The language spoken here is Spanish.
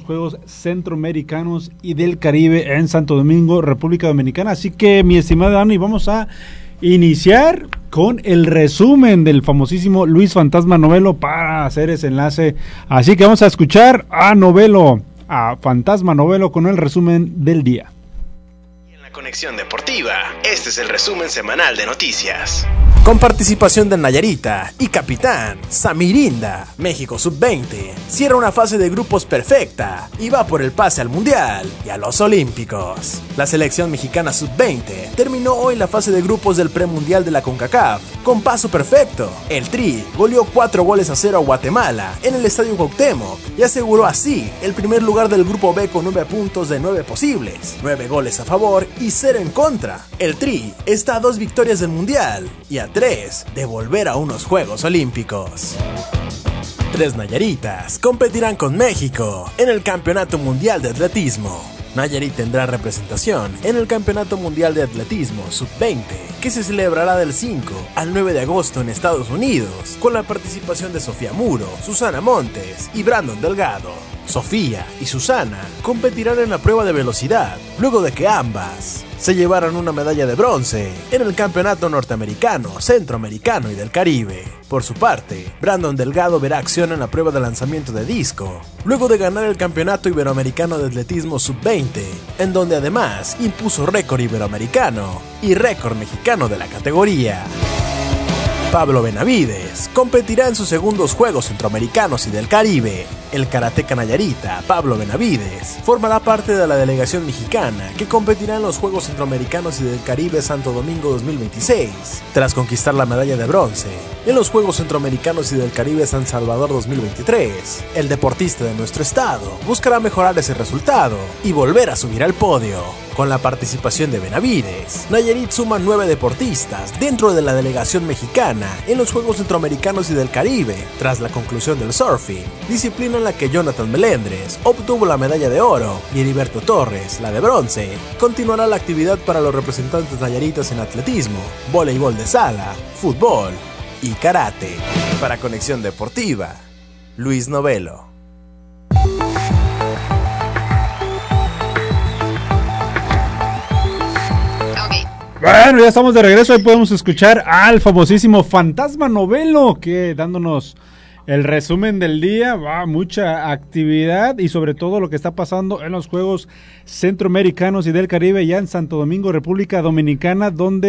Juegos Centroamericanos y del Caribe en Santo Domingo, República Dominicana. Así que, mi estimado Dani, vamos a iniciar con el resumen del famosísimo Luis Fantasma Novelo para hacer ese enlace. Así que vamos a escuchar a Fantasma Novelo con el resumen del día. Conexión Deportiva, este es el resumen semanal de noticias. Con participación de Nayarita y capitán Samirinda, México Sub-20 cierra una fase de grupos perfecta y va por el pase al Mundial y a los Olímpicos. La selección mexicana Sub-20 terminó hoy la fase de grupos del premundial de la CONCACAF con paso perfecto. El Tri goleó 4-0 a Guatemala en el Estadio Cuauhtémoc y aseguró así el primer lugar del grupo B con 9 puntos de 9 posibles, 9 goles a favor y 0 en contra. El Tri está a 2 victorias del Mundial y a 3 de volver a unos Juegos Olímpicos. 3 Nayaritas competirán con México en el Campeonato Mundial de Atletismo. Nayarit tendrá representación en el Campeonato Mundial de Atletismo Sub-20, que se celebrará del 5 al 9 de agosto en Estados Unidos, con la participación de Sofía Muro, Susana Montes y Brandon Delgado. Sofía y Susana competirán en la prueba de velocidad, luego de que ambas se llevaron una medalla de bronce en el Campeonato Norteamericano, Centroamericano y del Caribe. Por su parte, Brandon Delgado verá acción en la prueba de lanzamiento de disco, luego de ganar el Campeonato Iberoamericano de Atletismo Sub-20, en donde además impuso récord iberoamericano y récord mexicano de la categoría. Pablo Benavides competirá en sus segundos Juegos Centroamericanos y del Caribe. El karateca nayarita Pablo Benavides formará parte de la delegación mexicana que competirá en los Juegos Centroamericanos y del Caribe Santo Domingo 2026, tras conquistar la medalla de bronce en los Juegos Centroamericanos y del Caribe San Salvador 2023. El deportista de nuestro estado buscará mejorar ese resultado y volver a subir al podio. Con la participación de Benavides, Nayarit suma 9 deportistas dentro de la delegación mexicana en los Juegos Centroamericanos y del Caribe, tras la conclusión del surfing, disciplina en la que Jonathan Melendres obtuvo la medalla de oro y Heriberto Torres la de bronce. Continuará la actividad para los representantes nayaritas en atletismo, voleibol de sala, fútbol y karate. Para Conexión Deportiva, Luis Novelo. Bueno, ya estamos de regreso. Ahí podemos escuchar al famosísimo Fantasma Novelo, que dándonos el resumen del día. Mucha actividad y sobre todo lo que está pasando en los Juegos Centroamericanos y del Caribe ya en Santo Domingo, República Dominicana, donde